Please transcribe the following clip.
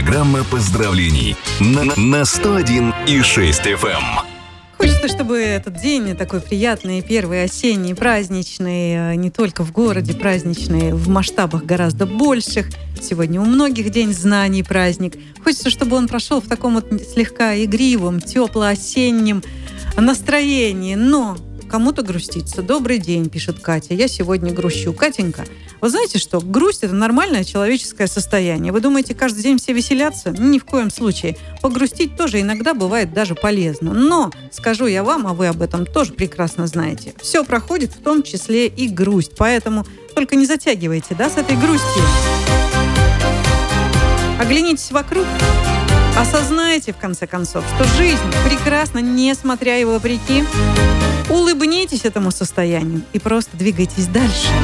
Программа поздравлений на 101,6 FM. Хочется, чтобы этот день такой приятный, первый осенний, праздничный, не только в городе праздничный, в масштабах гораздо больших. Сегодня у многих день знаний праздник. Хочется, чтобы он прошел в таком вот слегка игривом, тепло-осеннем настроении. Но кому-то грустится. Добрый день, пишет Катя. Я сегодня грущу. Катенька, вы знаете что? Грусть – это нормальное человеческое состояние. Вы думаете, каждый день все веселятся? Ни в коем случае. Погрустить тоже иногда бывает даже полезно. Но, скажу я вам, а вы об этом тоже прекрасно знаете, все проходит, в том числе и грусть. Поэтому только не затягивайте, с этой грустью. Оглянитесь вокруг. Осознайте, в конце концов, что жизнь прекрасна, несмотря и вопреки. Улыбнитесь этому состоянию и просто двигайтесь дальше.